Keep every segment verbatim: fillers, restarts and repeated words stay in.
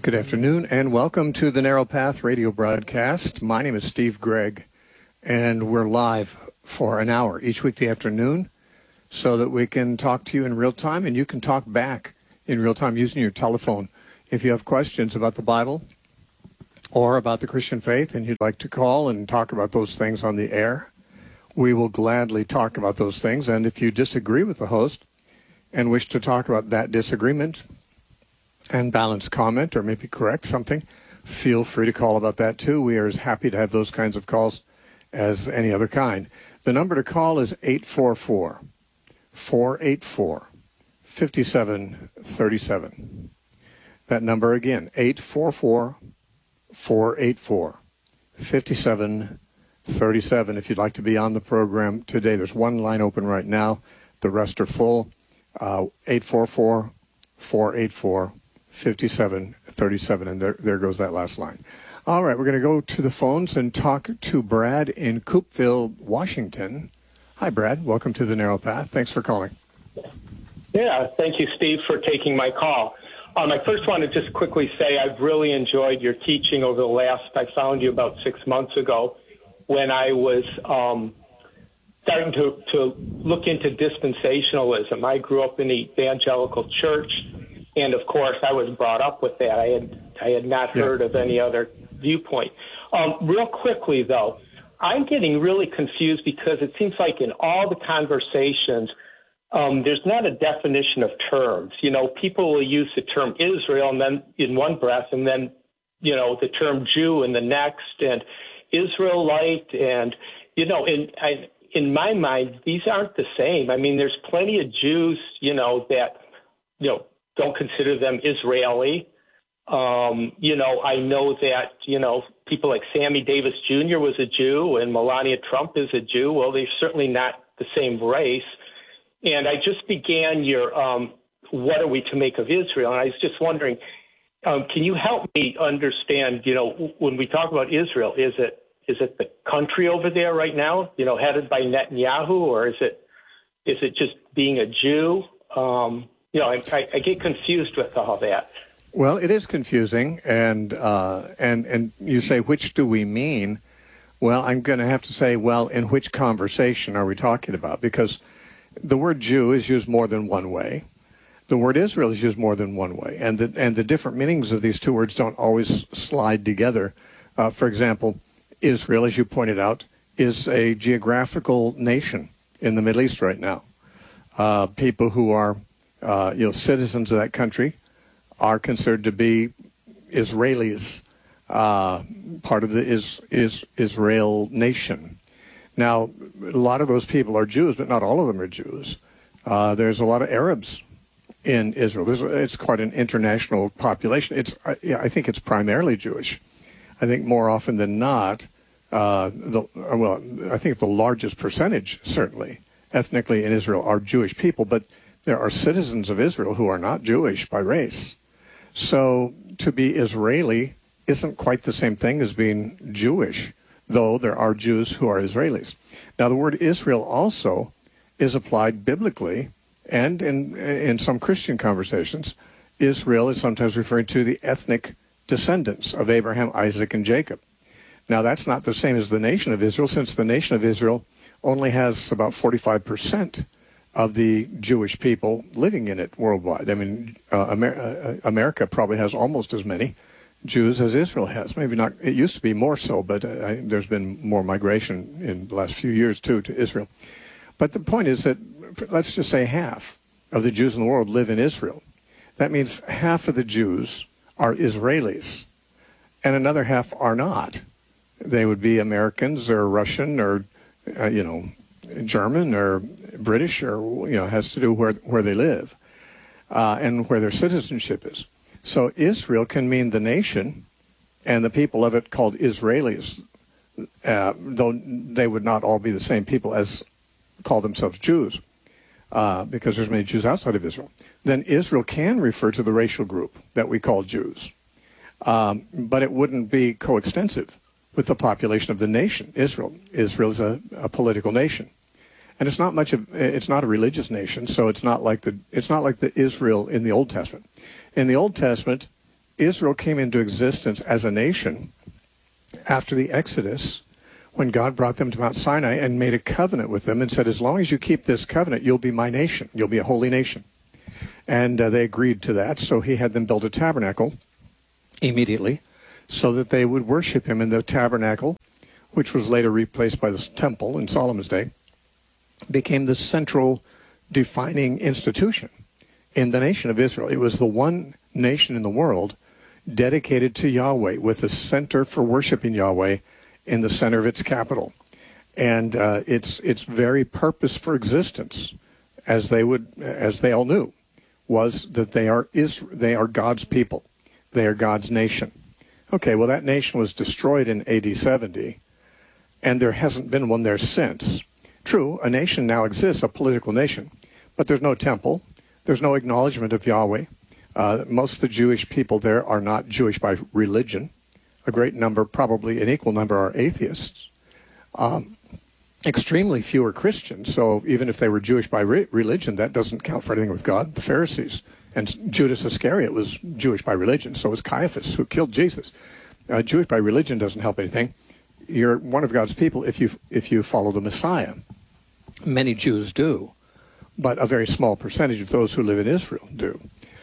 Good afternoon, and welcome to the Narrow Path radio broadcast. My name is Steve Gregg, and we're live for an hour each weekday afternoon so that we can talk to you in real time, and you can talk back in real time using your telephone. If you have questions about the Bible or about the Christian faith and you'd like to call and talk about those things on the air, we will gladly talk about those things. And if you disagree with the host and wish to talk about that disagreement and balance comment or maybe correct something, feel free to call about that too. We are as happy to have those kinds of calls as any other kind. The number to call is eight four four, four eight four, five seven three seven. That number again, eight four four, four eight four, five seven three seven. If you'd like to be on the program today, there's one line open right now. The rest are full. Uh, eight four four, four eight four, five seven three seven, and there, there goes that last line. All right, we're going to go to the phones and talk to Brad in Coopeville, Washington. Hi, Brad. Welcome to the Narrow Path. Thanks for calling. Yeah, thank you, Steve, for taking my call. Um, I first want to just quickly say I've really enjoyed your teaching over the last, I found you about six months ago when I was um, starting to, to look into dispensationalism. I grew up in the evangelical church, and of course I was brought up with that. I had I had not heard yeah. of any other viewpoint. Um, real quickly, though, I'm getting really confused because it seems like in all the conversations, um, there's not a definition of terms. You know, people will use the term Israel and then in one breath, and then, you know, the term Jew in the next, and Israelite, and, you know, in I, in my mind, these aren't the same. I mean, there's plenty of Jews, you know, that, you know, don't consider them Israeli. Um, you know, I know that, you know, people like Sammy Davis Junior was a Jew and Melania Trump is a Jew. Well, they're certainly not the same race. And I just began your, um, what are we to make of Israel? And I was just wondering, um, can you help me understand, you know, when we talk about Israel, is it is it the country over there right now, you know, headed by Netanyahu, or is it is it just being a Jew? Um, you know, I, I, I get confused with all that. Well, it is confusing, and uh, and and you say, which do we mean? Well, I'm going to have to say, well, in which conversation are we talking about? Because the word Jew is used more than one way. The word Israel is used more than one way, and the and the different meanings of these two words don't always slide together. Uh, for example, Israel, as you pointed out, is a geographical nation in the Middle East right now. Uh, people who are uh, you know citizens of that country are considered to be Israelis, uh, part of the is, is Israel nation. Now, a lot of those people are Jews, but not all of them are Jews. Uh, there's a lot of Arabs in Israel. There's, it's quite an international population. It's I, I think it's primarily Jewish. I think more often than not, uh, the, well, I think the largest percentage, certainly, ethnically in Israel are Jewish people, but there are citizens of Israel who are not Jewish by race. So to be Israeli isn't quite the same thing as being Jewish, though there are Jews who are Israelis. Now, the word Israel also is applied biblically, and in in some Christian conversations, Israel is sometimes referred to the ethnic descendants of Abraham, Isaac, and Jacob. Now, that's not the same as the nation of Israel, since the nation of Israel only has about forty-five percent of the Jewish people living in it worldwide. I mean, uh, Amer- uh, America probably has almost as many Jews as Israel has. Maybe not. It used to be more so, but uh, I, there's been more migration in the last few years, too, to Israel. But the point is that, let's just say half of the Jews in the world live in Israel. That means half of the Jews are Israelis, and another half are not. They would be Americans or Russian or, uh, you know, German or British, or, you know, has to do where where they live uh, and where their citizenship is. So Israel can mean the nation and the people of it called Israelis, uh, though they would not all be the same people as call themselves Jews, uh, because there's many Jews outside of Israel. Then Israel can refer to the racial group that we call Jews, um, but it wouldn't be coextensive with the population of the nation, Israel. Israel is a, a political nation. And it's not much of, it's not a religious nation, so it's not like the, it's not like the Israel in the Old Testament. In the Old Testament, Israel came into existence as a nation after the Exodus, when God brought them to Mount Sinai and made a covenant with them and said, as long as you keep this covenant, you'll be my nation. You'll be a holy nation. And uh, they agreed to that, so he had them build a tabernacle immediately so that they would worship him in the tabernacle, which was later replaced by the temple in Solomon's day, became the central defining institution in the nation of Israel. It was the one nation in the world dedicated to Yahweh, with a center for worshiping Yahweh in the center of its capital. And uh, its its very purpose for existence, as they would, as they all knew, was that they are is they are God's people. They are God's nation. Okay, well, that nation was destroyed in A D seventy, and there hasn't been one there since. True, a nation now exists, a political nation, but there's no temple. There's no acknowledgement of Yahweh. Uh, most of the Jewish people there are not Jewish by religion. A great number, probably an equal number, are atheists. Um, extremely few are Christians, so even if they were Jewish by re- religion, that doesn't count for anything with God. The Pharisees and Judas Iscariot was Jewish by religion, so was Caiaphas, who killed Jesus. Uh, Jewish by religion doesn't help anything. You're one of God's people if you if you follow the Messiah. Many Jews do, but a very small percentage of those who live in Israel do.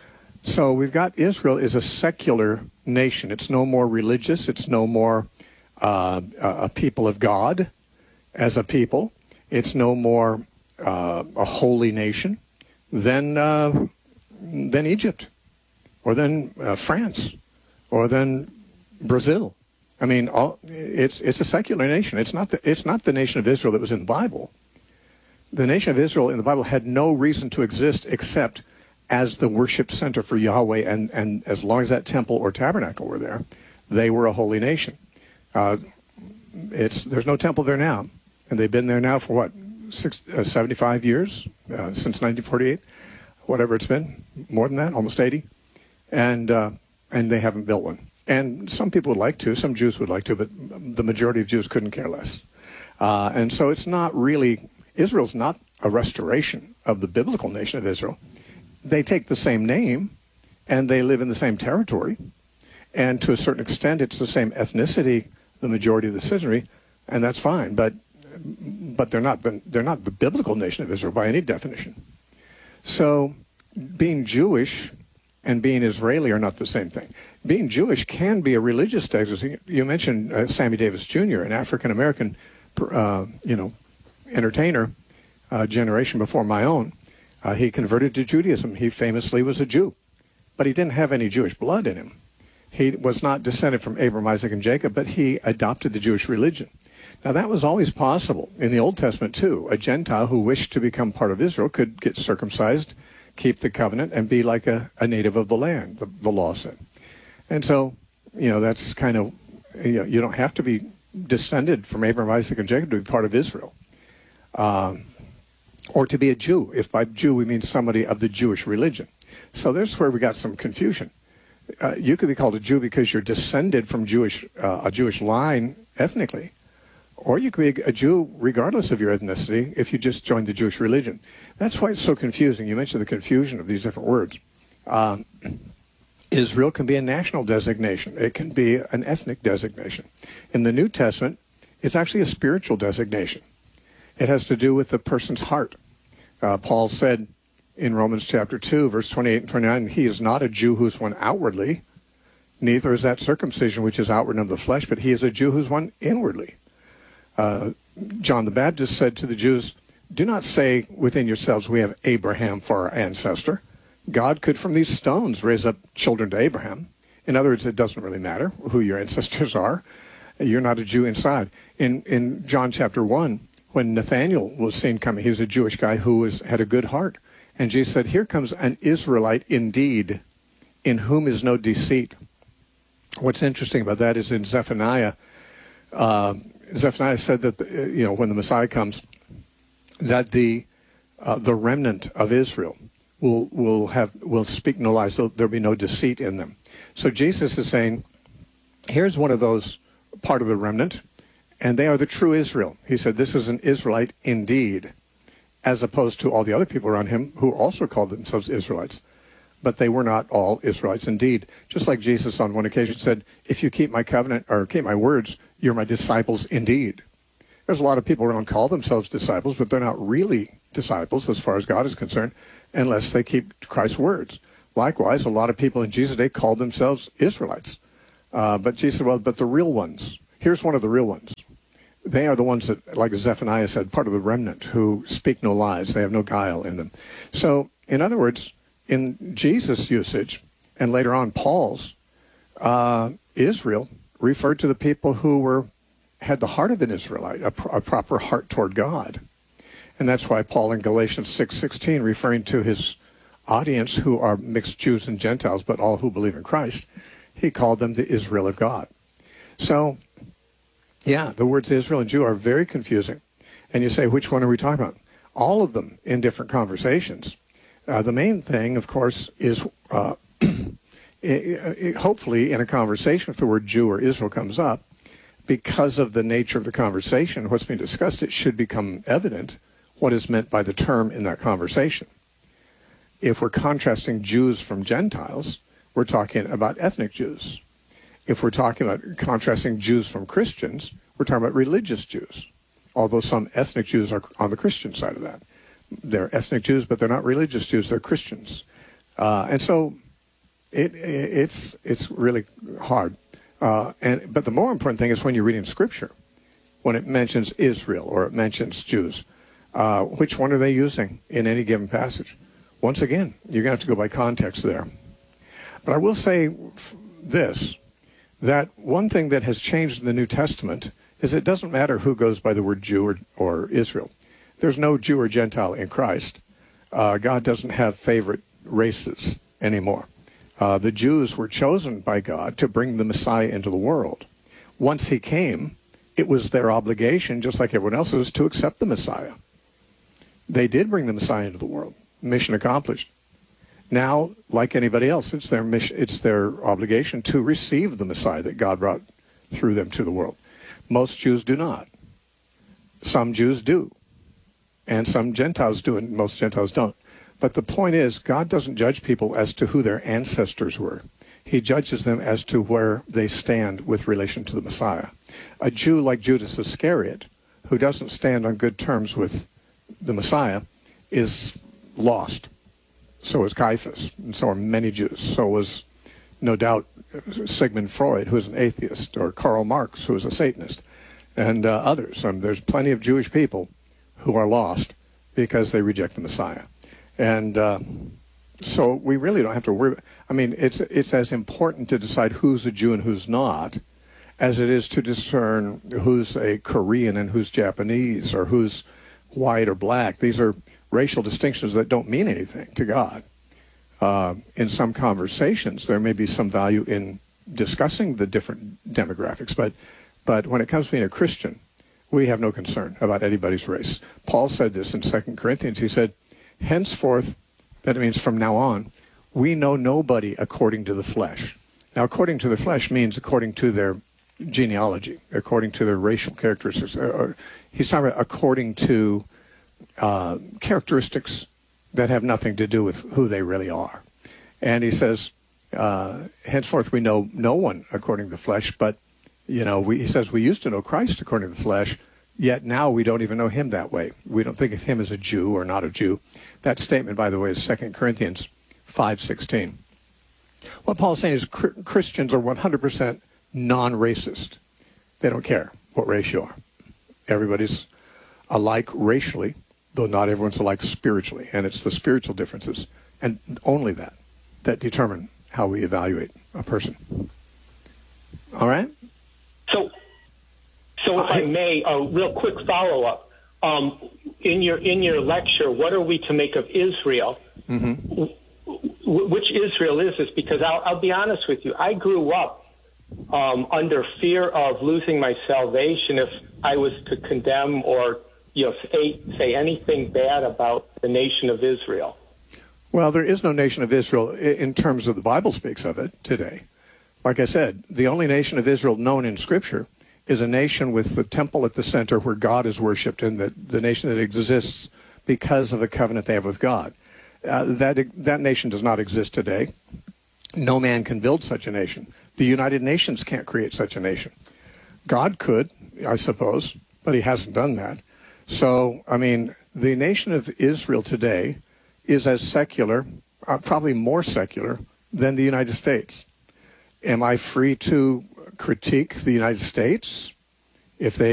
So we've got Israel is a secular nation. It's no more religious. It's no more uh, a people of God as a people. It's no more uh, a holy nation than uh, than Egypt, or than uh, France, or than Brazil. I mean, all, it's it's a secular nation. It's not the it's not the nation of Israel that was in the Bible. The nation of Israel in the Bible had no reason to exist except as the worship center for Yahweh, and, and as long as that temple or tabernacle were there, they were a holy nation. Uh, it's there's no temple there now, and they've been there now for what, six, uh, seventy-five years, uh, since nineteen forty-eight, whatever it's been, more than that, almost eighty, and uh, and they haven't built one. And some people would like to, some Jews would like to, but the majority of Jews couldn't care less. Uh, and so it's not really, Israel's not a restoration of the biblical nation of Israel. They take the same name, and they live in the same territory, and to a certain extent, it's the same ethnicity, the majority of the citizenry, and that's fine. But but they're not the, they're not the biblical nation of Israel by any definition. So, being Jewish and being Israeli are not the same thing. Being Jewish can be a religious designation. You mentioned uh, Sammy Davis Junior, an African American, uh, you know, entertainer, uh, generation before my own. Uh, he converted to Judaism. He famously was a Jew, but he didn't have any Jewish blood in him. He was not descended from Abraham, Isaac, and Jacob, but he adopted the Jewish religion. Now, that was always possible in the Old Testament, too. A Gentile who wished to become part of Israel could get circumcised, keep the covenant, and be like a, a native of the land, the, the law said. And so, you know, that's kind of, you know, you don't have to be descended from Abraham, Isaac, and Jacob to be part of Israel. Um, or to be a Jew, if by Jew we mean somebody of the Jewish religion. So there's where we got some confusion. Uh, you could be called a Jew because you're descended from Jewish uh, a Jewish line ethnically, or you could be a Jew regardless of your ethnicity if you just joined the Jewish religion. That's why it's so confusing. You mentioned the confusion of these different words. Um, Israel can be a national designation. It can be an ethnic designation. In the New Testament, it's actually a spiritual designation. It has to do with the person's heart. Uh, Paul said in Romans chapter two, verse twenty-eight and twenty-nine, he is not a Jew who's one outwardly, neither is that circumcision which is outward of the flesh, but he is a Jew who's one inwardly. Uh, John the Baptist said to the Jews, do not say within yourselves, we have Abraham for our ancestor. God could from these stones raise up children to Abraham. In other words, it doesn't really matter who your ancestors are. You're not a Jew inside. In, in John chapter one, when Nathanael was seen coming, he was a Jewish guy who was, had a good heart. And Jesus said, here comes an Israelite indeed, in whom is no deceit. What's interesting about that is in Zephaniah, uh, Zephaniah said that, the, you know, when the Messiah comes, that the uh, the remnant of Israel will will have will speak no lies. So there'll be no deceit in them. So Jesus is saying, here's one of those part of the remnant, and they are the true Israel. He said, this is an Israelite indeed, as opposed to all the other people around him who also called themselves Israelites. but they were not all Israelites. Indeed, just like Jesus on one occasion said, if you keep my covenant or keep my words, you're my disciples indeed. There's a lot of people who don't call themselves disciples, but they're not really disciples as far as God is concerned unless they keep Christ's words. Likewise, a lot of people in Jesus' day called themselves Israelites. Uh, but Jesus said, well, but the real ones, here's one of the real ones. They are the ones that, like Zephaniah said, part of the remnant who speak no lies. They have no guile in them. So, in other words, in Jesus' usage, and later on Paul's, uh, Israel referred to the people who were had the heart of an Israelite, a, a proper heart toward God. And that's why Paul in Galatians six sixteen, referring to his audience who are mixed Jews and Gentiles, but all who believe in Christ, he called them the Israel of God. So, yeah, the words Israel and Jew are very confusing. And you say, which one are we talking about? All of them in different conversations. Uh, the main thing, of course, is uh, it, it, hopefully in a conversation, if the word Jew or Israel comes up, because of the nature of the conversation, what's being discussed, it should become evident what is meant by the term in that conversation. If we're contrasting Jews from Gentiles, we're talking about ethnic Jews. If we're talking about contrasting Jews from Christians, we're talking about religious Jews, although some ethnic Jews are on the Christian side of that. They're ethnic Jews, but they're not religious Jews, they're Christians. Uh, and so it, it, it's, it's really hard. Uh, and but the more important thing is when you're reading Scripture, when it mentions Israel or it mentions Jews, uh, which one are they using in any given passage? Once again, you're going to have to go by context there. But I will say this, that one thing that has changed in the New Testament is it doesn't matter who goes by the word Jew or, or Israel. There's no Jew or Gentile in Christ. Uh, God doesn't have favorite races anymore. Uh, the Jews were chosen by God to bring the Messiah into the world. Once he came, it was their obligation, just like everyone else's, to accept the Messiah. They did bring the Messiah into the world. Mission accomplished. Now, like anybody else, it's their mission, it's their obligation to receive the Messiah that God brought through them to the world. Most Jews do not. Some Jews do. And some Gentiles do, and most Gentiles don't. But the point is, God doesn't judge people as to who their ancestors were. He judges them as to where they stand with relation to the Messiah. A Jew like Judas Iscariot, who doesn't stand on good terms with the Messiah, is lost. So is Caiaphas, and so are many Jews. So was, no doubt, Sigmund Freud, who is an atheist, or Karl Marx, who is a Satanist, and uh, others. Um, there's plenty of Jewish people who are lost because they reject the Messiah. And uh, so we really don't have to worry. I mean, it's it's as important to decide who's a Jew and who's not as it is to discern who's a Korean and who's Japanese or who's white or black. These are racial distinctions that don't mean anything to God. Uh, in some conversations, there may be some value in discussing the different demographics, but but when it comes to being a Christian, we have no concern about anybody's race. Paul said this in Second Corinthians. He said, henceforth, that means from now on, we know nobody according to the flesh. Now, according to the flesh means according to their genealogy, according to their racial characteristics. Or, he's talking about according to uh, characteristics that have nothing to do with who they really are. And he says, uh, henceforth we know no one according to the flesh, but, you know, we, he says we used to know Christ according to the flesh, yet now we don't even know him that way. We don't think of him as a Jew or not a Jew. That statement, by the way, is Second Corinthians five sixteen. What Paul's saying is Christians are one hundred percent non-racist. They don't care what race you are. Everybody's alike racially, though not everyone's alike spiritually. And it's the spiritual differences, and only that, that determine how we evaluate a person. All right? So, so if I, I may, a real quick follow-up. Um, in your in your lecture, what are we to make of Israel? Mm-hmm. W- which Israel is this? Because I'll, I'll be honest with you, I grew up um, under fear of losing my salvation if I was to condemn or you know say, say anything bad about the nation of Israel. Well, there is no nation of Israel in terms of the Bible speaks of it today. Like I said, the only nation of Israel known in Scripture is a nation with the temple at the center where God is worshipped, and the, the nation that exists because of the covenant they have with God. Uh, that that nation does not exist today. No man can build such a nation. The United Nations can't create such a nation. God could, I suppose, but he hasn't done that. So, I mean, the nation of Israel today is as secular, uh, probably more secular, than the United States. Am I free to critique the United States if they